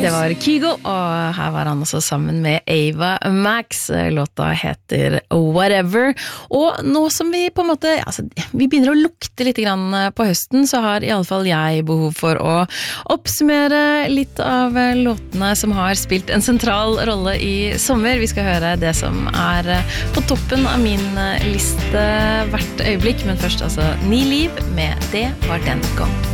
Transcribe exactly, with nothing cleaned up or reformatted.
Det var Kygo, og her var han også sammen med Ava Max. Låta heter Whatever. Og nå som vi på en måte, altså, vi begynner å lukte litt grann på høsten, så har i alle fall jeg behov for å oppsummere litt av låtene som har spilt en sentral rolle i sommer. Vi skal høre det som er på toppen av min liste hvert øyeblikk, men først altså Ni liv med Det var den gang.